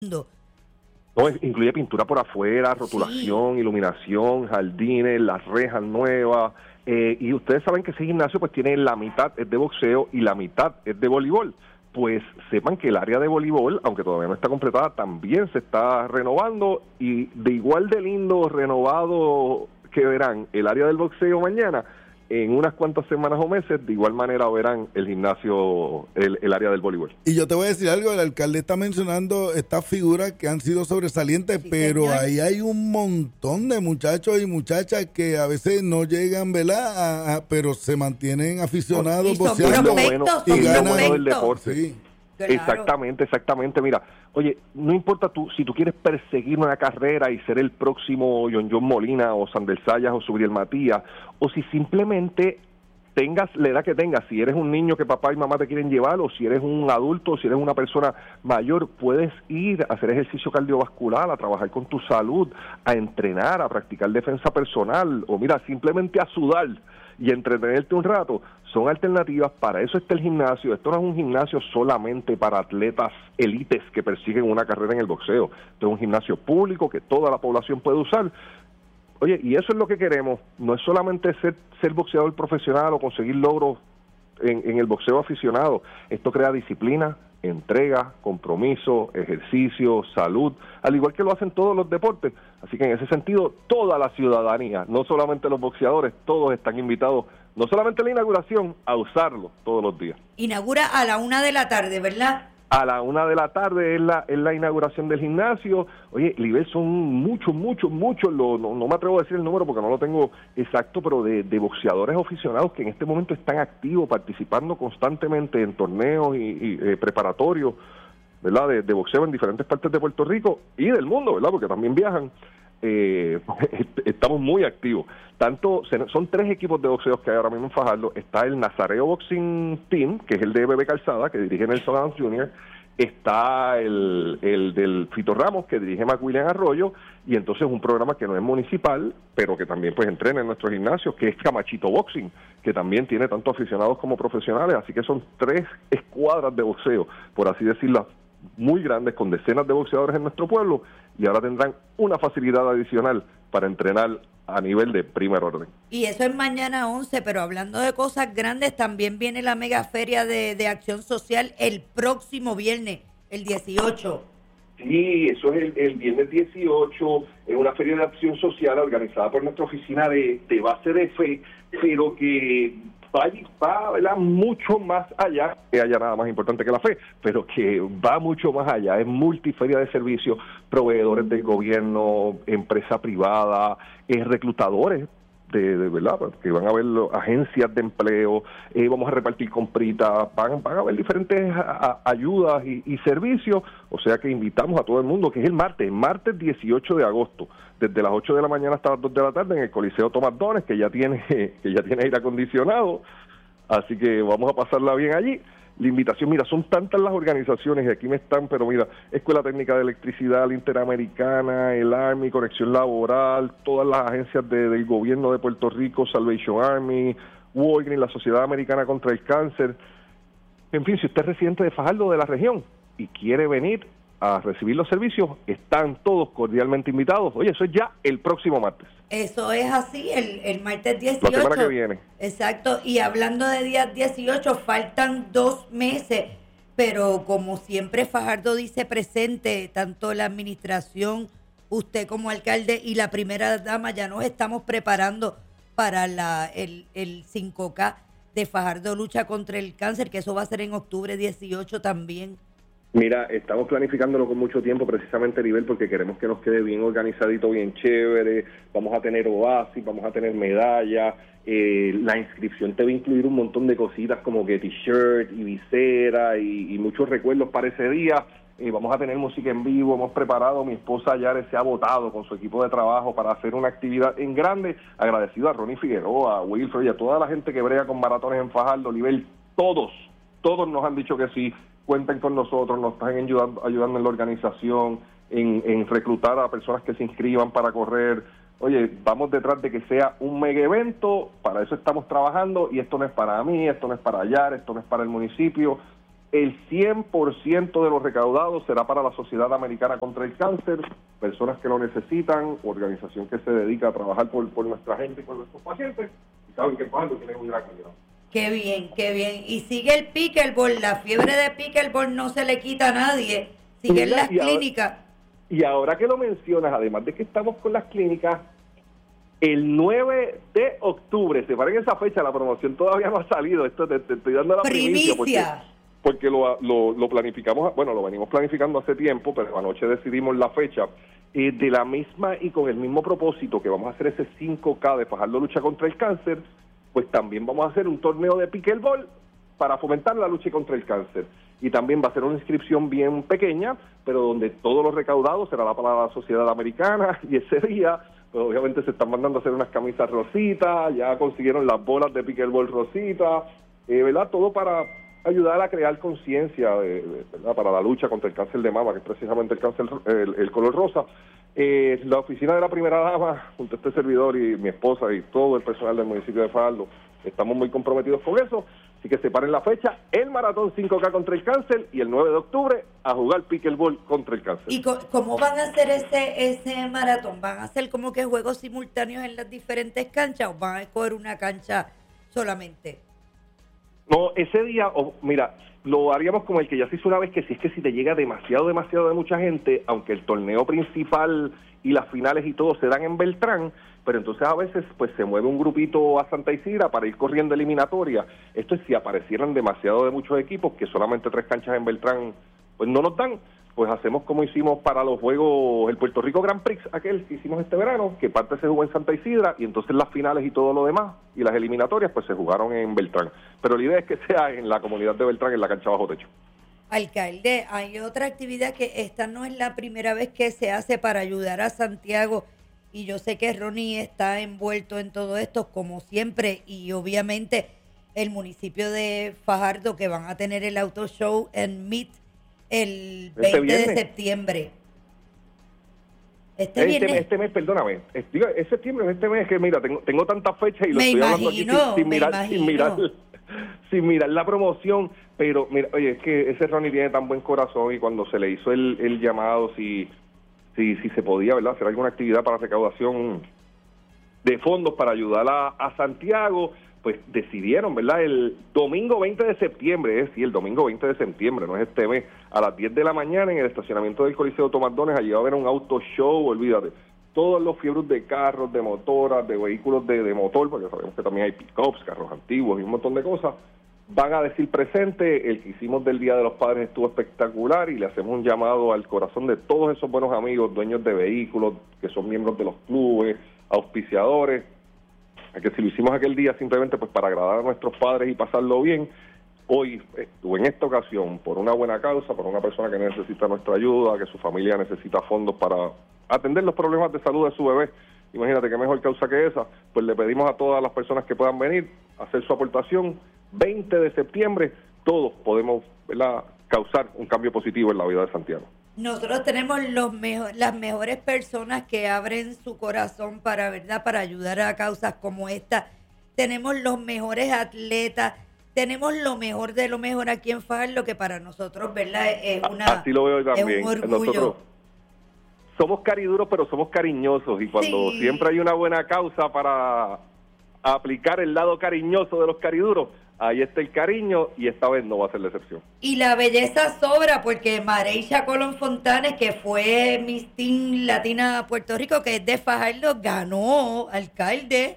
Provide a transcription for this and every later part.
No, incluye pintura por afuera, rotulación, iluminación, jardines, las rejas nuevas. Y ustedes saben que ese gimnasio pues tiene la mitad es de boxeo y la mitad es de voleibol. Pues sepan que el área de voleibol, aunque todavía no está completada, también se está renovando, y de igual de lindo renovado que verán el área del boxeo mañana, en unas cuantas semanas o meses, de igual manera verán el gimnasio, el área del voleibol. Y yo te voy a decir algo, el alcalde está mencionando estas figuras que han sido sobresalientes, pero señor, ahí hay un montón de muchachos y muchachas que a veces no llegan, ¿verdad? Pero se mantienen aficionados boxeando y ganan del deporte. Sí. Claro. Exactamente. Mira, oye, no importa si tú quieres perseguir una carrera y ser el próximo John Molina o Sandel Sayas o Subriel Matías, o si simplemente tengas la edad que tengas, si eres un niño que papá y mamá te quieren llevar, o si eres un adulto, o si eres una persona mayor, puedes ir a hacer ejercicio cardiovascular, a trabajar con tu salud, a entrenar, a practicar defensa personal, o mira, simplemente a sudar y entretenerte un rato. Son alternativas. Para eso está el gimnasio. Esto no es un gimnasio solamente para atletas élites que persiguen una carrera en el boxeo. Esto es un gimnasio público que toda la población puede usar. Oye, y eso es lo que queremos. No es solamente ser boxeador profesional o conseguir logros en el boxeo aficionado. Esto crea disciplina, entrega, compromiso, ejercicio, salud, al igual que lo hacen todos los deportes. Así que en ese sentido, toda la ciudadanía, no solamente los boxeadores, todos están invitados, no solamente a la inauguración, a usarlo todos los días. Inaugura a la 1:00 p.m, ¿verdad? A la 1:00 p.m. es la inauguración del gimnasio. Oye, Libel, son muchos, no me atrevo a decir el número porque no lo tengo exacto, pero de boxeadores aficionados que en este momento están activos, participando constantemente en torneos y preparatorios, ¿verdad? De boxeo en diferentes partes de Puerto Rico y del mundo, ¿verdad? Porque también viajan. Estamos muy activos. Son 3 equipos de boxeo que hay ahora mismo en Fajardo. Está el Nazareo Boxing Team, que es el de Bebe Calzada, que dirige Nelson Adams Jr., está el del Fito Ramos, que dirige McWilliam Arroyo, y entonces un programa que no es municipal, pero que también pues entrena en nuestros gimnasios, que es Camachito Boxing, que también tiene tanto aficionados como profesionales. Así que son 3 escuadras de boxeo, por así decirlo, muy grandes, con decenas de boxeadores en nuestro pueblo, y ahora tendrán una facilidad adicional para entrenar a nivel de primer orden. Y eso es mañana 11, pero hablando de cosas grandes, también viene la mega feria de acción social el próximo viernes, el 18. Sí, eso es el viernes 18, es una feria de acción social organizada por nuestra oficina de base de fe, pero que va, ¿verdad?, mucho más allá, que haya nada más importante que la fe, pero que va mucho más allá. Es multiferia de servicios, proveedores del gobierno, empresa privada, reclutadores de verdad, que van a haber agencias de empleo, vamos a repartir compritas, van a haber diferentes ayudas y servicios, o sea que invitamos a todo el mundo, que es el martes 18 de agosto, desde las 8 de la mañana hasta las 2 de la tarde en el Coliseo Tomás Dones, que ya tiene aire acondicionado, así que vamos a pasarla bien allí. La invitación, mira, son tantas las organizaciones, y aquí me están, pero mira, Escuela Técnica de Electricidad, la Interamericana, el Army, Conexión Laboral, todas las agencias del gobierno de Puerto Rico, Salvation Army, Walgreens, la Sociedad Americana contra el Cáncer. En fin, si usted es residente de Fajardo, de la región, y quiere venir a recibir los servicios, están todos cordialmente invitados. Oye, eso es ya el próximo martes. Eso es así, el martes 18. La semana que viene. Exacto, y hablando de días 18, faltan 2 meses, pero como siempre Fajardo dice presente, tanto la administración, usted como alcalde y la primera dama, ya nos estamos preparando para el 5K de Fajardo Lucha contra el Cáncer, que eso va a ser en octubre 18 también. Mira, estamos planificándolo con mucho tiempo, precisamente a nivel porque queremos que nos quede bien organizadito, bien chévere. Vamos a tener oasis, vamos a tener medallas. La inscripción te va a incluir un montón de cositas como que t-shirt y visera y muchos recuerdos para ese día. Vamos a tener música en vivo, hemos preparado, mi esposa Yare se ha votado con su equipo de trabajo para hacer una actividad en grande. Agradecido a Ronnie Figueroa, a Wilfred y a toda la gente que brega con maratones en Fajardo, nivel, todos nos han dicho que sí. Cuenten con nosotros, nos están ayudando en la organización, en reclutar a personas que se inscriban para correr. Oye, vamos detrás de que sea un mega evento, para eso estamos trabajando, y esto no es para mí, esto no es para Yar, esto no es para el municipio, el 100% de los recaudados será para la Sociedad Americana contra el Cáncer, personas que lo necesitan, organización que se dedica a trabajar por nuestra gente y por nuestros pacientes, y saben que Fajardo tiene un gran ayuda. Qué bien, qué bien. Y sigue el pickleball, la fiebre de pickleball no se le quita a nadie, sigue en las clínicas. Y ahora que lo mencionas, además de que estamos con las clínicas, el 9 de octubre, separen esa fecha, la promoción todavía no ha salido, esto te estoy dando la primicia. Porque lo planificamos, bueno, lo venimos planificando hace tiempo, pero anoche decidimos la fecha, de la misma y con el mismo propósito que vamos a hacer ese 5K de Fajardo Lucha contra el Cáncer, pues también vamos a hacer un torneo de pickleball para fomentar la lucha contra el cáncer. Y también va a ser una inscripción bien pequeña, pero donde todos los recaudados será para la Sociedad Americana, y ese día, pues obviamente se están mandando a hacer unas camisas rositas, ya consiguieron las bolas de pickleball rositas, ¿verdad? Todo para ayudar a crear conciencia ¿verdad? Para la lucha contra el cáncer de mama, que es precisamente el cáncer, el color rosa. La oficina de la primera dama, junto a este servidor y mi esposa y todo el personal del municipio de Fajardo, estamos muy comprometidos con eso, así que separen la fecha, el maratón 5K contra el cáncer, y el 9 de octubre a jugar pickleball contra el cáncer. ¿Y cómo van a hacer ese maratón? ¿Van a hacer como que juegos simultáneos en las diferentes canchas o van a escoger una cancha solamente? No, ese día, mira, lo haríamos como el que ya se hizo una vez, que si es que si te llega demasiado de mucha gente, aunque el torneo principal y las finales y todo se dan en Beltrán, pero entonces a veces pues se mueve un grupito a Santa Isidra para ir corriendo eliminatoria. Esto es si aparecieran demasiado de muchos equipos, que solamente 3 canchas en Beltrán pues no nos dan, pues hacemos como hicimos para los juegos, el Puerto Rico Grand Prix, aquel que hicimos este verano, que parte se jugó en Santa Isidra, y entonces las finales y todo lo demás, y las eliminatorias, pues se jugaron en Beltrán. Pero la idea es que sea en la comunidad de Beltrán, en la cancha bajo techo. Alcalde, hay otra actividad que esta no es la primera vez que se hace para ayudar a Santiago, y yo sé que Ronnie está envuelto en todo esto, como siempre, y obviamente el municipio de Fajardo, que van a tener el auto show en MIT el 20 de septiembre. Este mes, perdóname, es septiembre, este mes, que mira, tengo tantas fechas y lo estoy hablando aquí sin mirar la promoción, pero mira, oye, es que ese Ronnie tiene tan buen corazón, y cuando se le hizo el llamado, si se podía, ¿verdad?, hacer alguna actividad para recaudación de fondos para ayudar a Santiago, pues decidieron, ¿verdad?, el domingo 20 de septiembre, el domingo 20 de septiembre, no es este mes, a las 10 de la mañana en el estacionamiento del Coliseo Tomás Dones, allí va a haber un auto show, olvídate, todos los fiebros de carros, de motoras, de vehículos de motor, porque sabemos que también hay pick-ups, carros antiguos y un montón de cosas, van a decir presente. El que hicimos del Día de los Padres estuvo espectacular, y le hacemos un llamado al corazón de todos esos buenos amigos, dueños de vehículos, que son miembros de los clubes, auspiciadores, a que si lo hicimos aquel día simplemente pues para agradar a nuestros padres y pasarlo bien, hoy estuve en esta ocasión por una buena causa, por una persona que necesita nuestra ayuda, que su familia necesita fondos para atender los problemas de salud de su bebé. Imagínate qué mejor causa que esa. Pues le pedimos a todas las personas que puedan venir a hacer su aportación. 20 de septiembre, todos podemos, ¿verdad?, causar un cambio positivo en la vida de Santiago. Nosotros tenemos las mejores personas que abren su corazón para, ¿verdad?, para ayudar a causas como esta. Tenemos los mejores atletas, tenemos lo mejor de lo mejor aquí en Fajardo, que para nosotros, ¿verdad?, así lo veo también. Es un orgullo. Nosotros somos cariduros, pero somos cariñosos, y cuando siempre hay una buena causa para aplicar el lado cariñoso de los cariduros, ahí está el cariño, y esta vez no va a ser la excepción. Y la belleza sobra, porque Mareisha Colón Fontanes, que fue Miss Teen Latina Puerto Rico, que es de Fajardo, ganó, alcalde.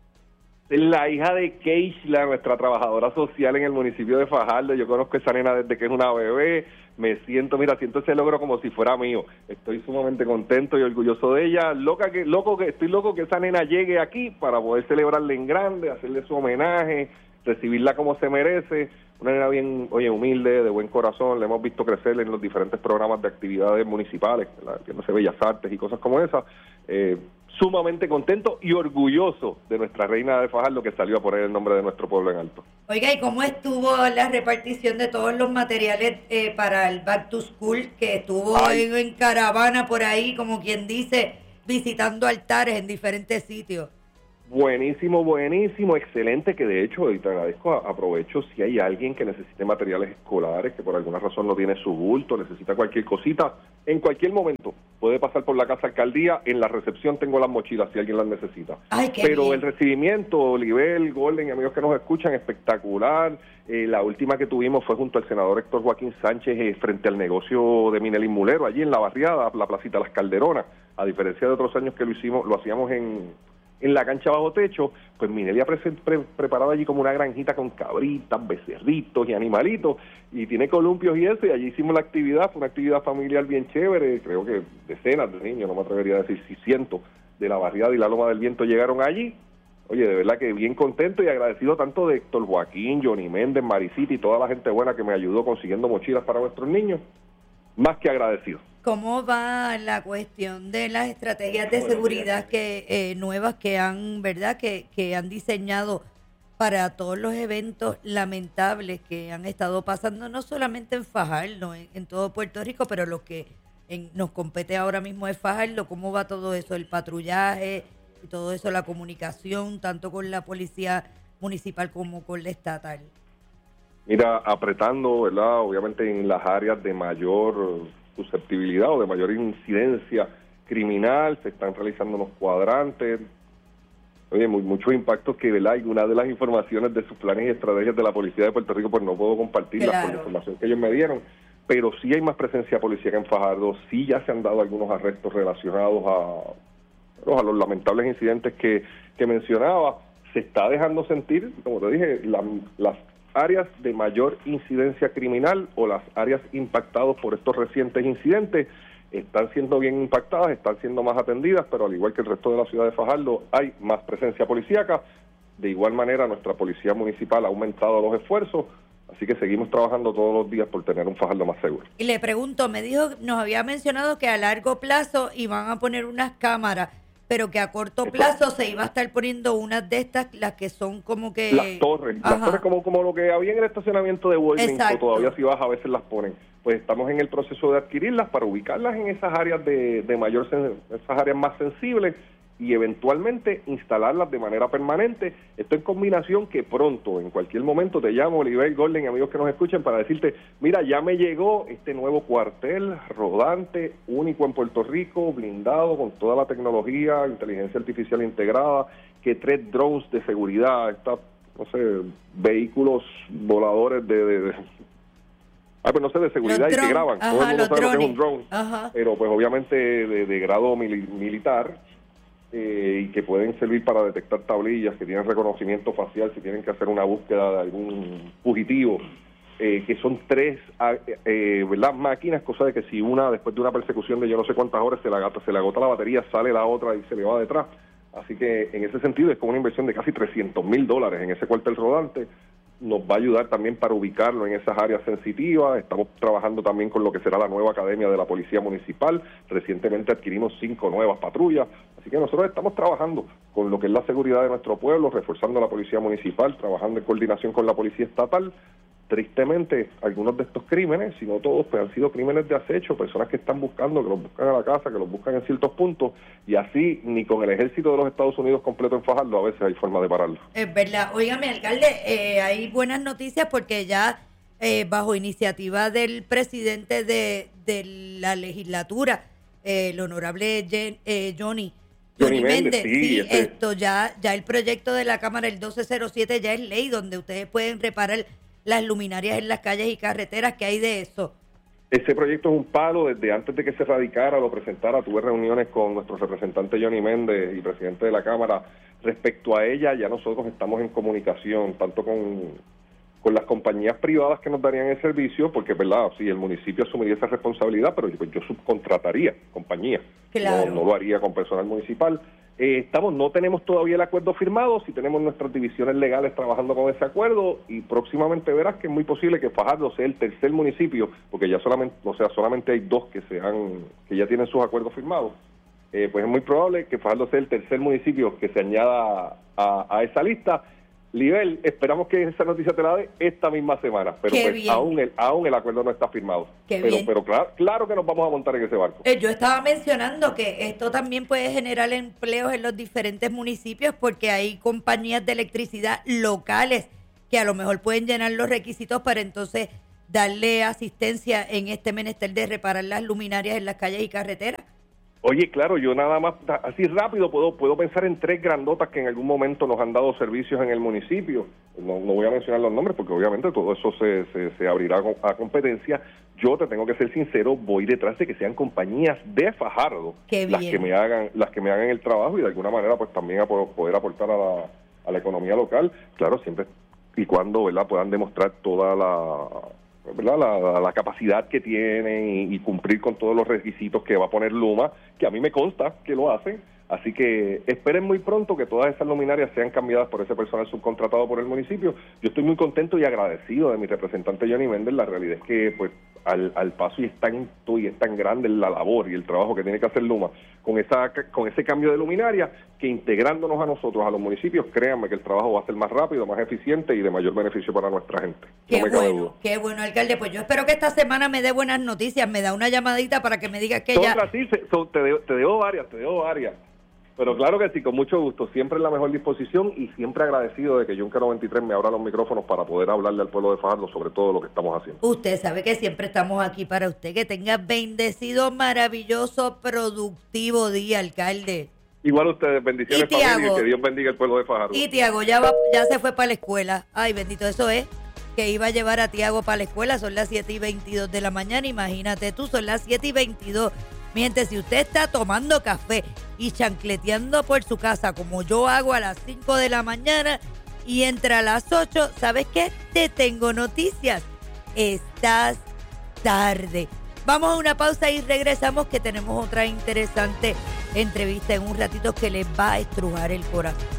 Es la hija de Keishla, nuestra trabajadora social en el municipio de Fajardo. Yo conozco a esa nena desde que es una bebé. Siento ese logro como si fuera mío. Estoy sumamente contento y orgulloso de ella. Estoy loco que esa nena llegue aquí para poder celebrarle en grande, hacerle su homenaje, recibirla como se merece. Una nena bien, humilde, de buen corazón. Le hemos visto crecer en los diferentes programas de actividades municipales, entiéndase, Bellas Artes y cosas como esas. Sumamente contento y orgulloso de nuestra reina de Fajardo, que salió a poner el nombre de nuestro pueblo en alto. Oiga, ¿y cómo estuvo la repartición de todos los materiales para el Back to School, que estuvo en caravana por ahí, como quien dice, visitando altares en diferentes sitios? Buenísimo, buenísimo, excelente, que de hecho, y te agradezco, aprovecho, si hay alguien que necesite materiales escolares, que por alguna razón no tiene su bulto, necesita cualquier cosita, en cualquier momento puede pasar por la casa alcaldía, en la recepción tengo las mochilas si alguien las necesita. Ay, qué Pero bien. el recibimiento, Olivel, Golden, amigos que nos escuchan, espectacular. La última que tuvimos fue junto al senador Héctor Joaquín Sánchez frente al negocio de Minelín Mulero, allí en la barriada, la placita Las Calderonas. A diferencia de otros años que lo hacíamos en la cancha bajo techo, pues Minelia preparaba allí como una granjita con cabritas, becerritos y animalitos, y tiene columpios y eso, y allí hicimos la actividad, fue una actividad familiar bien chévere, creo que decenas de niños, no me atrevería a decir si cientos, de la barriada y la Loma del Viento llegaron allí. Oye, de verdad que bien contento y agradecido tanto de Héctor Joaquín, Johnny Méndez, Maricita y toda la gente buena que me ayudó consiguiendo mochilas para nuestros niños, más que agradecido. ¿Cómo va la cuestión de las estrategias de seguridad que nuevas que han, verdad, que han diseñado para todos los eventos lamentables que han estado pasando, no solamente en Fajardo, en todo Puerto Rico, pero lo que nos compete ahora mismo es Fajardo? ¿Cómo va todo eso, el patrullaje y todo eso, la comunicación, tanto con la policía municipal como con la estatal? Mira, apretando, ¿verdad? Obviamente en las áreas de mayor susceptibilidad o de mayor incidencia criminal, se están realizando unos cuadrantes. Oye, muchos impactos que, ¿verdad? Y una de las informaciones de sus planes y estrategias de la Policía de Puerto Rico, pues no puedo compartirlas por la información que ellos me dieron, pero sí hay más presencia policíaca en Fajardo, sí ya se han dado algunos arrestos relacionados a los lamentables incidentes que mencionaba. Se está dejando sentir, como te dije, las áreas de mayor incidencia criminal o las áreas impactadas por estos recientes incidentes están siendo bien impactadas, están siendo más atendidas, pero al igual que el resto de la ciudad de Fajardo hay más presencia policíaca. De igual manera nuestra policía municipal ha aumentado los esfuerzos, así que seguimos trabajando todos los días por tener un Fajardo más seguro. Y le pregunto, nos había mencionado que a largo plazo iban a poner unas cámaras, pero que a corto plazo se iba a estar poniendo unas de estas, las que son como que... Las torres como lo que había en el estacionamiento de Walgreens, o todavía si vas a veces las ponen. Pues estamos en el proceso de adquirirlas para ubicarlas en esas áreas esas áreas más sensibles y eventualmente instalarlas de manera permanente. Esto en combinación que pronto, en cualquier momento, te llamo, Oliver Golden, amigos que nos escuchen, para decirte, mira, ya me llegó este nuevo cuartel rodante, único en Puerto Rico, blindado con toda la tecnología, inteligencia artificial integrada, que 3 drones de seguridad, vehículos voladores de seguridad y que graban. Todo el mundo sabe lo que es un drone, pero pues obviamente de grado militar, y que pueden servir para detectar tablillas, que tienen reconocimiento facial, si tienen que hacer una búsqueda de algún fugitivo, que son 3 ¿verdad? Máquinas, cosa de que si una, después de una persecución de yo no sé cuántas horas, se le agota la batería, sale la otra y se le va detrás. Así que en ese sentido es como una inversión de casi $300,000 en ese cuartel rodante. Nos va a ayudar también para ubicarlo en esas áreas sensitivas. Estamos trabajando también con lo que será la nueva academia de la Policía Municipal. Recientemente adquirimos 5 nuevas patrullas. Así que nosotros estamos trabajando con lo que es la seguridad de nuestro pueblo, reforzando la Policía Municipal, trabajando en coordinación con la Policía Estatal. Tristemente, algunos de estos crímenes, si no todos, pues han sido crímenes de acecho, personas que están buscando, que los buscan a la casa, que los buscan en ciertos puntos, y así ni con el ejército de los Estados Unidos completo en Fajardo a veces hay forma de pararlo. Es verdad. Óigame, alcalde, hay buenas noticias porque ya bajo iniciativa del presidente de la legislatura, el honorable Johnny Méndez, sí, esto ya el proyecto de la Cámara, el 1207, ya es ley, donde ustedes pueden reparar las luminarias en las calles y carreteras. ¿Qué hay de eso? Ese proyecto es un palo. Desde antes de que se radicara, lo presentara, tuve reuniones con nuestro representante Johnny Méndez y presidente de la Cámara. Respecto a ella, ya nosotros estamos en comunicación, tanto con las compañías privadas que nos darían el servicio, porque, ¿verdad? Sí, el municipio asumiría esa responsabilidad, pero yo subcontrataría compañías. Claro. No lo haría con personal municipal. No tenemos todavía el acuerdo firmado, sí tenemos nuestras divisiones legales trabajando con ese acuerdo, y próximamente verás que es muy posible que Fajardo sea el tercer municipio, porque ya solamente hay 2 que ya tienen sus acuerdos firmados. Pues es muy probable que Fajardo sea el tercer municipio que se añada a esa lista. Livel, esperamos que esa noticia te la dé esta misma semana, pero pues aún el acuerdo no está firmado. Pero claro que nos vamos a montar en ese barco. Yo estaba mencionando que esto también puede generar empleos en los diferentes municipios porque hay compañías de electricidad locales que a lo mejor pueden llenar los requisitos para entonces darle asistencia en este menester de reparar las luminarias en las calles y carreteras. Oye, claro, yo nada más, así rápido, puedo pensar en 3 grandotas que en algún momento nos han dado servicios en el municipio. No voy a mencionar los nombres porque obviamente todo eso se abrirá a competencia. Yo te tengo que ser sincero, voy detrás de que sean compañías de Fajardo las que me hagan el trabajo y de alguna manera pues también a poder aportar a la economía local. Claro, siempre y cuando, ¿verdad?, puedan demostrar toda la capacidad que tienen y cumplir con todos los requisitos que va a poner Luma, que a mí me consta que lo hacen. Así que esperen muy pronto que todas esas luminarias sean cambiadas por ese personal subcontratado por el municipio. Yo estoy muy contento y agradecido de mi representante Johnny Méndez. La realidad es que pues al paso y es tan grande la labor y el trabajo que tiene que hacer Luma con ese cambio de luminaria, que integrándonos a nosotros, a los municipios, créanme que el trabajo va a ser más rápido, más eficiente y de mayor beneficio para nuestra gente. Qué bueno, alcalde. Pues yo espero que esta semana me dé buenas noticias, me da una llamadita para que me digas que te debo varias. Pero claro que sí, con mucho gusto, siempre en la mejor disposición y siempre agradecido de que Yunque 93 me abra los micrófonos para poder hablarle al pueblo de Fajardo sobre todo lo que estamos haciendo. Usted sabe que siempre estamos aquí para usted, que tenga bendecido, maravilloso, productivo día, alcalde. Igual ustedes, bendiciones familia y que Dios bendiga el pueblo de Fajardo. Y Tiago ya se fue para la escuela. Ay, bendito, eso es, que iba a llevar a Tiago para la escuela, son las 7:22 de la mañana, imagínate tú, son las 7:22. Mientras si usted está tomando café y chancleteando por su casa, como yo hago a las 5 de la mañana, y entra a las 8, ¿sabes qué? Te tengo noticias. Estás tarde. Vamos a una pausa y regresamos, que tenemos otra interesante entrevista en un ratito que les va a estrujar el corazón.